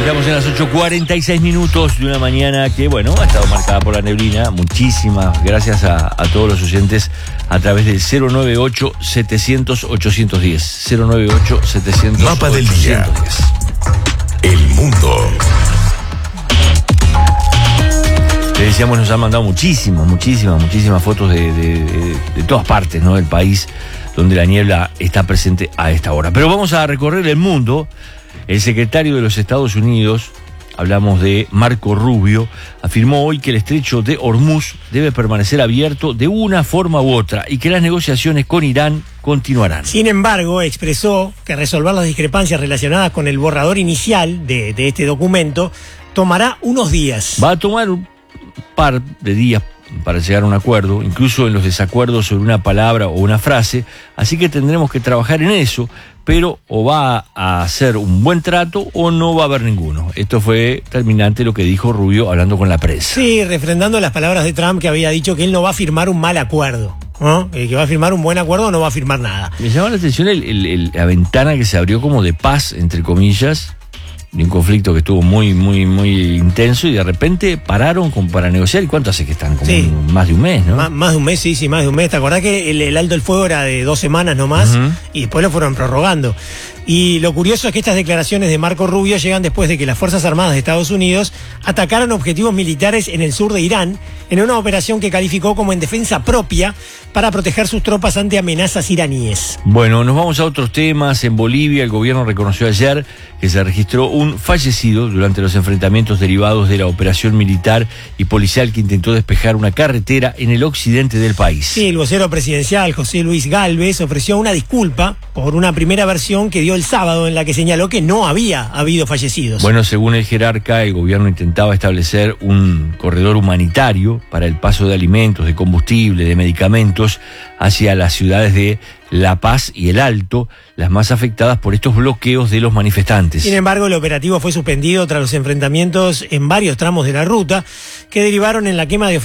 Estamos en las 8:46 de una mañana que, bueno, ha estado marcada por la neblina. Muchísimas gracias a todos los oyentes a través del 098-700-810. 098-700-810. Mapa del día. El mundo. Les decíamos, nos han mandado muchísimas fotos de todas partes, ¿no?, del país donde la niebla está presente a esta hora. Pero vamos a recorrer el mundo. El secretario de los Estados Unidos, hablamos de Marco Rubio, afirmó hoy que el estrecho de Hormuz debe permanecer abierto de una forma u otra y que las negociaciones con Irán continuarán. Sin embargo, expresó que resolver las discrepancias relacionadas con el borrador inicial de este documento tomará unos días. Va a tomar un par de días para llegar a un acuerdo, incluso en los desacuerdos sobre una palabra o una frase, así que tendremos que trabajar en eso, pero o va a hacer un buen trato o no va a haber ninguno. Esto fue terminante lo que dijo Rubio hablando con la prensa. Sí, refrendando las palabras de Trump, que había dicho que él no va a firmar un mal acuerdo, ¿no? Que va a firmar un buen acuerdo o no va a firmar nada. Me llamó la atención la ventana que se abrió como de paz, entre comillas, de un conflicto que estuvo muy intenso, y de repente pararon para negociar. ¿Y cuánto hace que están? Como sí, más de un mes, ¿no? Más de un mes, sí, más de un mes. ¿Te acordás que el alto el fuego era de 2 semanas nomás? Y después lo fueron prorrogando. Y lo curioso es que estas declaraciones de Marco Rubio llegan después de que las Fuerzas Armadas de Estados Unidos atacaron objetivos militares en el sur de Irán, en una operación que calificó como en defensa propia para proteger sus tropas ante amenazas iraníes. Bueno, nos vamos a otros temas. En Bolivia, el gobierno reconoció ayer que se registró un fallecido durante los enfrentamientos derivados de la operación militar y policial que intentó despejar una carretera en el occidente del país. Sí, el vocero presidencial, José Luis Gálvez, ofreció una disculpa por una primera versión que dio el sábado, en la que señaló que no había habido fallecidos. Bueno, según el jerarca, el gobierno intentaba establecer un corredor humanitario para el paso de alimentos, de combustible, de medicamentos hacia las ciudades de La Paz y El Alto, las más afectadas por estos bloqueos de los manifestantes. Sin embargo, el operativo fue suspendido tras los enfrentamientos en varios tramos de la ruta, que derivaron en la quema de